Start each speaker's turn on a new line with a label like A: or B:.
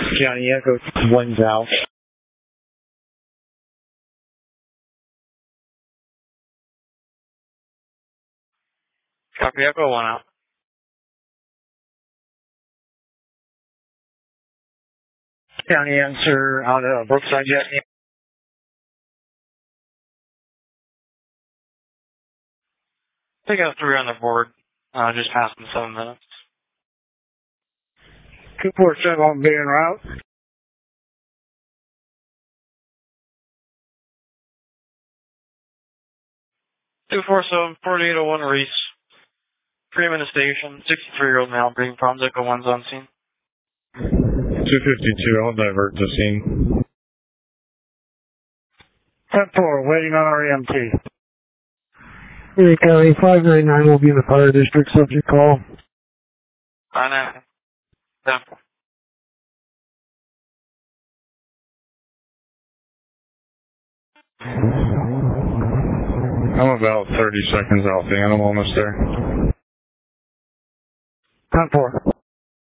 A: Johnny Echo 1 South.
B: Copy, Echo 1 out.
A: County answer out of Brookside Jet.
B: They got 3 on the board. Just passed in 7 minutes.
A: 247 on being route.
B: Two four seven 4801 Reese. Freeman Station. 63-year-old male bringing problems. Echo 1's on scene.
C: 252, I'll divert to scene.
A: 10-4, waiting on our EMT.
D: Erie County 599 will be in the fire district, subject call.
B: 599. 10-4.
C: I'm about 30 seconds out the animal, almost there.
A: 10-4.